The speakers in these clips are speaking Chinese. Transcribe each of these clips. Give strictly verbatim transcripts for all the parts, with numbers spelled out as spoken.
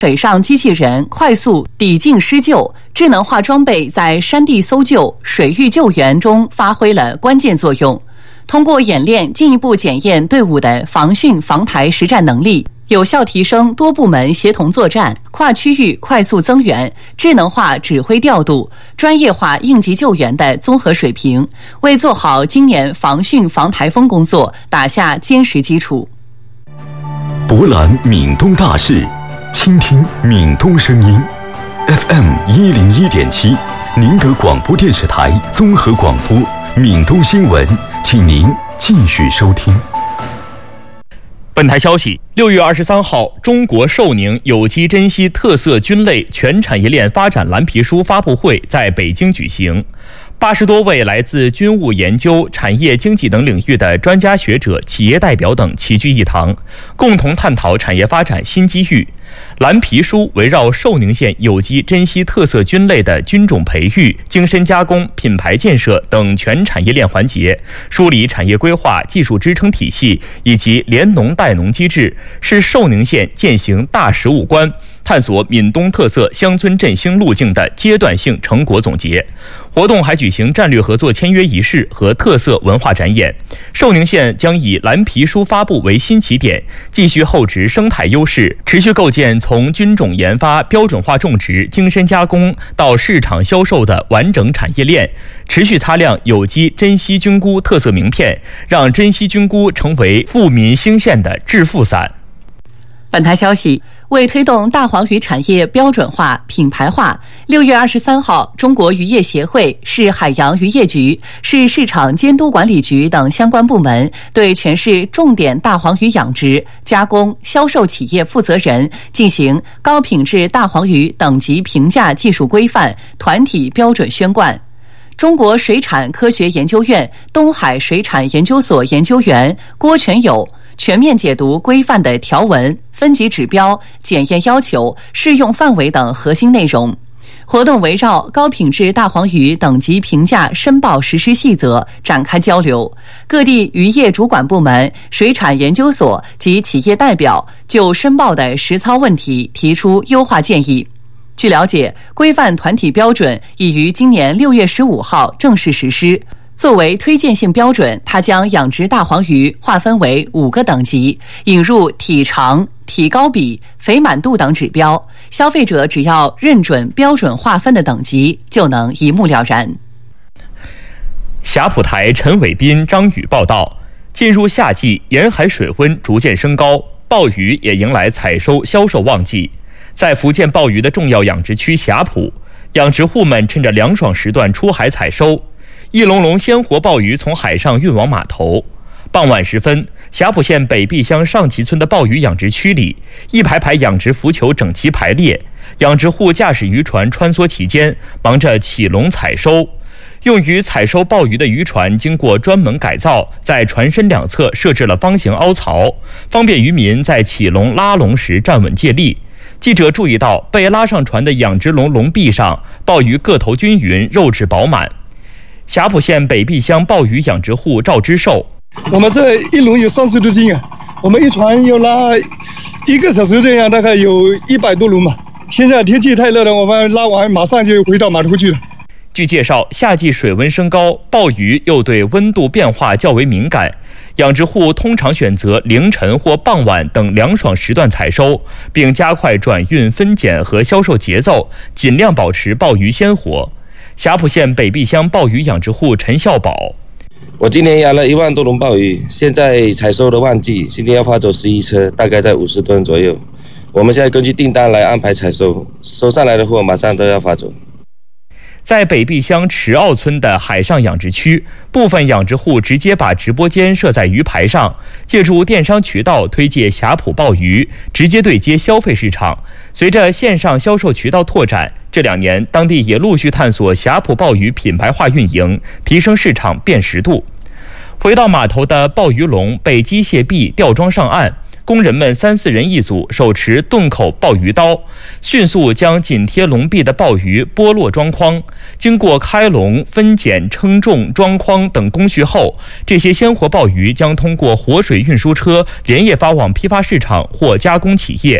水上机器人快速抵近施救，智能化装备在山地搜救、水域救援中发挥了关键作用。通过演练，进一步检验队伍的防汛防台实战能力，有效提升多部门协同作战、跨区域快速增援、智能化指挥调度、专业化应急救援的综合水平，为做好今年防汛防台风工作打下坚实基础。 博览闽东大事，倾听闽东声音 ，F M 一零一点七，宁德广播电视台综合广播，闽东新闻，请您继续收听。 本台消息，六月二十三号，中国寿宁有机珍稀特色菌类全产业链发展蓝皮书发布会在北京举行。八十多位来自军务研究、产业经济等领域的专家学者、企业代表等齐聚一堂，共同探讨产业发展新机遇。蓝皮书围绕寿宁县有机珍稀特色菌类的菌种培育、精深加工、品牌建设等全产业链环节，梳理产业规划、技术支撑体系以及联农带农机制，是寿宁县践行大实务关，探索闽东特色乡村振兴路径的阶段性成果总结。活动还举行战略合作签约仪式和特色文化展演。寿宁县将以蓝皮书发布为新起点，继续厚植生态优势，持续构建从菌种研发、标准化种植、精深加工到市场销售的完整产业链，持续擦亮有机珍稀菌菇特色名片，让珍稀菌菇成为富民兴县的致富伞。 本台消息，为推动大黄鱼产业标准化、品牌化，六月二十三号，中国渔业协会、市海洋渔业局、市市场监督管理局等相关部门对全市重点大黄鱼养殖、加工、销售企业负责人进行高品质大黄鱼等级评价技术规范团体标准宣贯。中国水产科学研究院东海水产研究所研究员郭全友全面解读规范的条文、分级指标、检验要求、适用范围等核心内容。活动围绕高品质大黄鱼等级评价申报实施细则展开交流，各地渔业主管部门、水产研究所及企业代表就申报的实操问题提出优化建议。据了解，规范团体标准已于今年六月十五号正式实施。作为推荐性标准，它将养殖大黄鱼划分为五个等级，引入体长、体高比、肥满度等指标，消费者只要认准标准划分的等级，就能一目了然。 霞浦台陈伟斌、张宇报道，进入夏季，沿海水温逐渐升高，鲍鱼也迎来采收销售旺季。在福建鲍鱼的重要养殖区霞浦，养殖户们趁着凉爽时段出海采收。一笼笼鲜活鲍鱼从海上运往码头。傍晚时分，霞浦县北壁乡上旗村的鲍鱼养殖区里，一排排养殖浮球整齐排列，养殖户驾驶渔船穿梭其间，忙着起笼采收。用于采收鲍鱼的渔船经过专门改造，在船身两侧设置了方形凹槽，方便渔民在起笼拉笼时站稳借力。记者注意到，被拉上船的养殖笼笼壁上，鲍鱼个头均匀，肉质饱满。霞浦县北壁乡鲍鱼养殖户赵之寿， 我们这一笼有三十多斤啊，我们一船要拉一个小时，这样大概有一百多笼嘛。现在天气太热了，我们拉完马上就回到码头去了。 据介绍，夏季水温升高，鲍鱼又对温度变化较为敏感，养殖户通常选择凌晨或傍晚等凉爽时段采收，并加快转运、分拣和销售节奏，尽量保持鲍鱼鲜活。霞浦县北壁乡鲍鱼养殖户陈孝宝， 我今年养了一万多笼鲍鱼，现在采收的旺季，今天要发走十一车，大概在五十吨左右。我们现在根据订单来安排采收，收上来的货马上都要发走。 在北壁乡池坳村的海上养殖区，部分养殖户直接把直播间设在鱼排上，借助电商渠道推介霞浦鲍鱼，直接对接消费市场。随着线上销售渠道拓展，这两年当地也陆续探索霞浦鲍鱼品牌化运营，提升市场辨识度。回到码头的鲍鱼笼被机械臂吊装上岸，工人们三四人一组，手持钝口鲍鱼刀，迅速将紧贴笼壁的鲍鱼剥落装筐。经过开笼、分拣、称重、装筐等工序后，这些鲜活鲍鱼将通过活水运输车连夜发往批发市场或加工企业。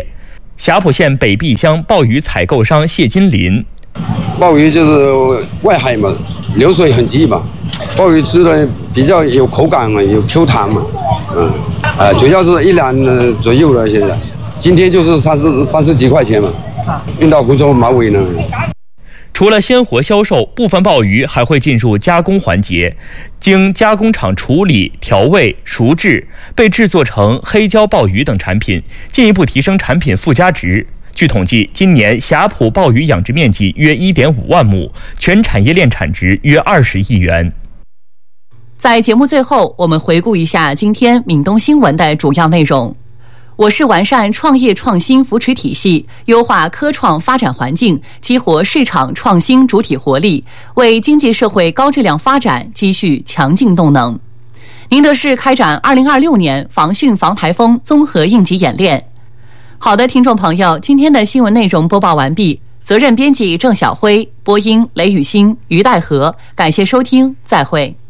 霞浦县北壁乡鲍鱼采购商谢金林， 鲍鱼就是外海嘛，流水很急嘛，鲍鱼吃的比较有口感嘛，有 Q 弹嘛，嗯，啊、呃，主要是一两左右了，现在，今天就是三十三十几块钱嘛，运到湖州马尾呢。 除了鲜活销售，部分鲍鱼还会进入加工环节，经加工厂处理、调味、熟制，被制作成黑椒鲍鱼等产品，进一步提升产品附加值。据统计，今年霞浦鲍鱼养殖面积约 一点五万亩，全产业链产值约二十亿元。 在节目最后，我们回顾一下今天闽东新闻的主要内容。我市完善创业创新扶持体系，优化科创发展环境，激活市场创新主体活力，为经济社会高质量发展积蓄强劲动能。宁德市开展二零二六年防汛防台风综合应急演练。好的，听众朋友，今天的新闻内容播报完毕，责任编辑郑晓辉，播音雷雨欣、于代和，感谢收听，再会。